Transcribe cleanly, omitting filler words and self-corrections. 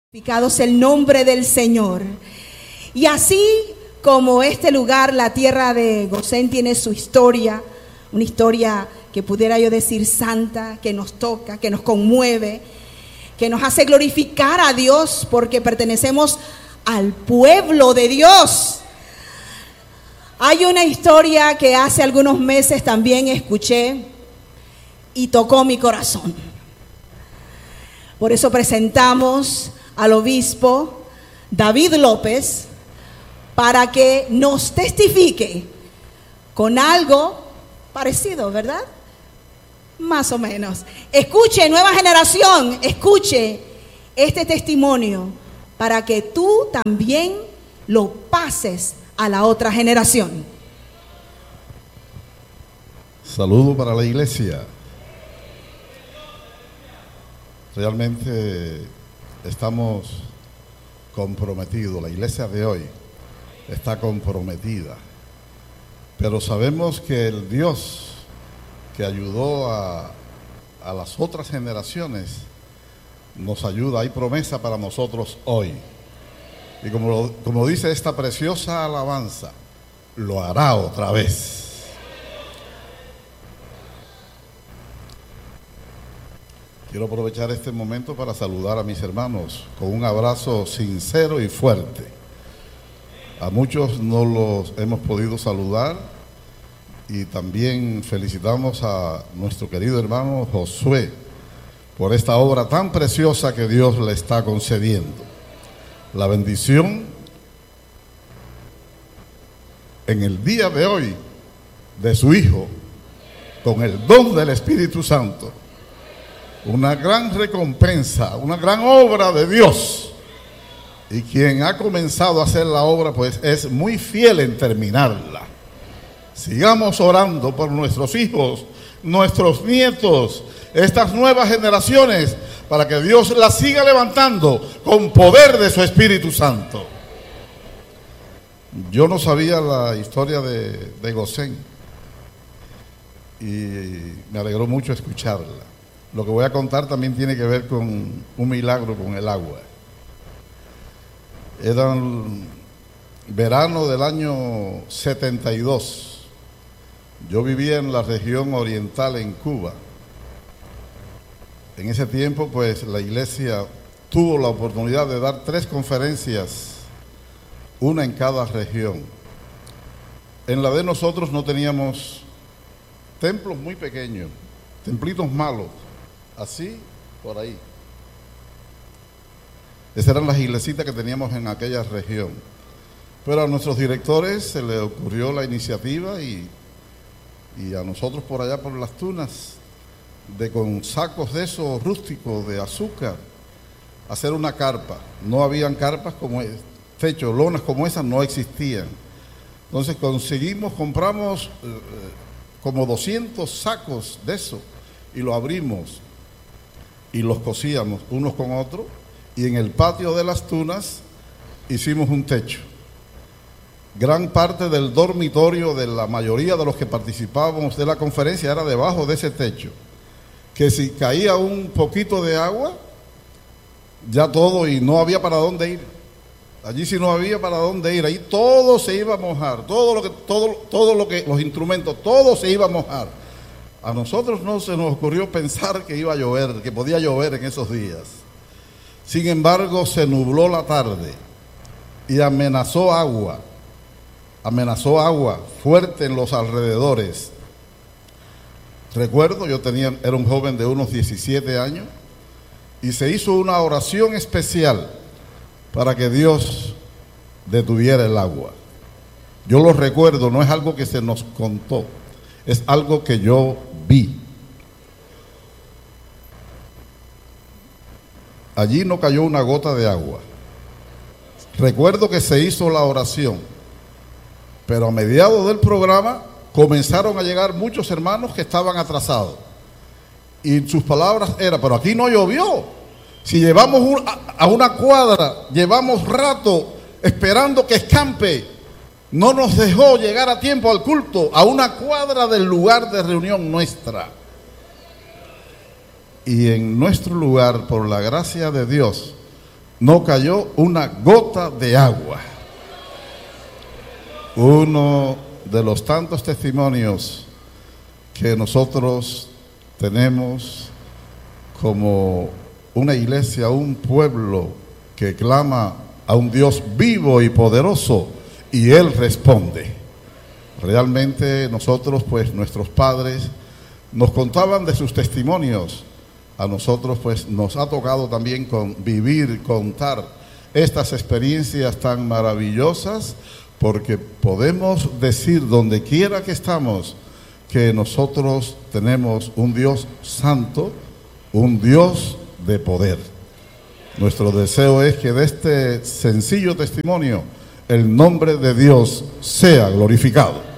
Glorificado es el nombre del Señor. Y así como este lugar, la tierra de Gosén, tiene su historia, una historia que pudiera yo decir santa, que nos toca, que nos conmueve, que nos hace glorificar a Dios porque pertenecemos al pueblo de Dios. Hay una historia que hace algunos meses también escuché y tocó mi corazón. Por eso presentamos al obispo David López para que nos testifique con algo parecido, ¿verdad? Más o menos. Escuche, nueva generación, escuche este testimonio para que tú también lo pases a la otra generación. Saludo para la iglesia. Realmente estamos comprometidos, la iglesia de hoy está comprometida, pero sabemos que el Dios que ayudó a las otras generaciones nos ayuda, hay promesa para nosotros hoy. Y como dice esta preciosa alabanza, lo hará otra vez. Quiero aprovechar este momento para saludar a mis hermanos con un abrazo sincero y fuerte. A muchos no los hemos podido saludar y también felicitamos a nuestro querido hermano Josué por esta obra tan preciosa que Dios le está concediendo. La bendición en el día de hoy de su Hijo con el don del Espíritu Santo. Una gran recompensa, una gran obra de Dios. Y quien ha comenzado a hacer la obra, pues es muy fiel en terminarla. Sigamos orando por nuestros hijos, nuestros nietos, estas nuevas generaciones, para que Dios las siga levantando con poder de su Espíritu Santo. Yo no sabía la historia de Gosén y me alegró mucho escucharla. Lo que voy a contar también tiene que ver con un milagro con el agua. Era el verano del año 72. Yo vivía en la región oriental en Cuba. En ese tiempo, pues, la iglesia tuvo la oportunidad de dar 3 conferencias, una en cada región. En la de nosotros no teníamos templos muy pequeños, templitos malos, así, por ahí. Esas eran las iglesitas que teníamos en aquella región. Pero a nuestros directores se les ocurrió la iniciativa y a nosotros por allá por las Tunas, de con sacos de esos rústicos de azúcar, hacer una carpa. No habían carpas como techo, lonas como esas no existían. Entonces compramos como 200 sacos de eso y lo abrimos y los cosíamos unos con otros, y en el patio de las Tunas hicimos un techo. Gran parte del dormitorio de la mayoría de los que participábamos de la conferencia era debajo de ese techo, que si caía un poquito de agua, ya todo, y no había para dónde ir. Allí sí no había para dónde ir, ahí todo se iba a mojar, todo lo que los instrumentos, todo se iba a mojar. A nosotros no se nos ocurrió pensar que iba a llover, que podía llover en esos días. Sin embargo, se nubló la tarde y amenazó agua fuerte en los alrededores. Recuerdo, era un joven de unos 17 años y se hizo una oración especial para que Dios detuviera el agua. Yo lo recuerdo, no es algo que se nos contó, es algo que yo vi. Allí no cayó una gota de agua. Recuerdo que se hizo la oración, pero a mediados del programa comenzaron a llegar muchos hermanos que estaban atrasados. Y sus palabras eran: pero aquí no llovió. Si llevamos a una cuadra, llevamos rato esperando que escampe. No nos dejó llegar a tiempo al culto, a una cuadra del lugar de reunión nuestra. Y en nuestro lugar, por la gracia de Dios, no cayó una gota de agua. Uno de los tantos testimonios que nosotros tenemos como una iglesia, un pueblo que clama a un Dios vivo y poderoso, y Él responde. Realmente nosotros, pues nuestros padres nos contaban de sus testimonios. A nosotros pues nos ha tocado también vivir, contar estas experiencias tan maravillosas, porque podemos decir donde quiera que estamos que nosotros tenemos un Dios santo, un Dios de poder. Nuestro deseo es que de este sencillo testimonio el nombre de Dios sea glorificado.